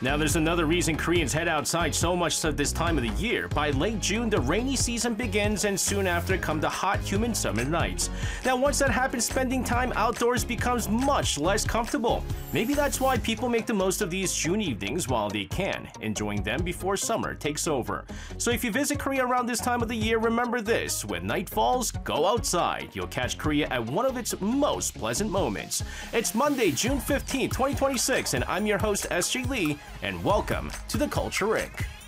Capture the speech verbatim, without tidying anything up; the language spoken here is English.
Now there's another reason Koreans head outside so much at this time of the year. By late June, the rainy season begins, and soon after come the hot, humid summer nights. Now once that happens, spending time outdoors becomes much less comfortable. Maybe that's why people make the most of these June evenings while they can, enjoying them before summer takes over. So if you visit Korea around this time of the year, remember this: when night falls, go outside. You'll catch Korea at one of its most pleasant moments. It's Monday, June fifteenth, twenty twenty-six, and I'm your host, S J Lee, and welcome to the Culture Inc.